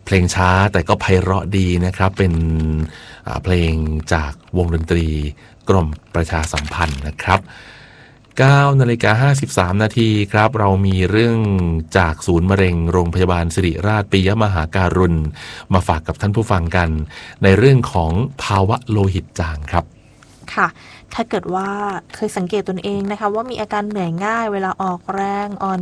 เพลงช้าแต่ก็ไพเราะดีนะครับเป็นเพลงจากวงดนตรีกรมประชาสัมพันธ์นะครับ9:53 นาทีครับเรามีเรื่องจากศูนย์มะเร็งโรงพยาบาลสิริราชปิยมหาการุณมาฝากกับท่านผู้ฟังกันในเรื่องของภาวะโลหิตจางครับค่ะถ้าเกิดว่าเคยสังเกตตนเองนะคะว่ามีอาการเหนื่อยง่ายเวลาออกแรงอ่อน